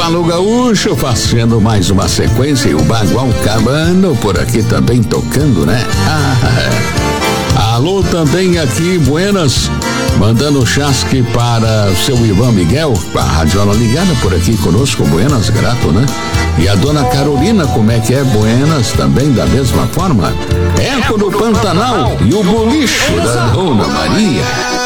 Cavalo Gaúcho fazendo mais uma sequência e o Bagual Cabano por aqui também tocando, né? Alô também aqui, buenas, mandando chasque para o seu Ivan Miguel, com a radiola ligada por aqui conosco, buenas, grato, né? E a dona Carolina, como é que é? Buenas também da mesma forma. Eco do Pantanal e o bolicho da Dona Maria.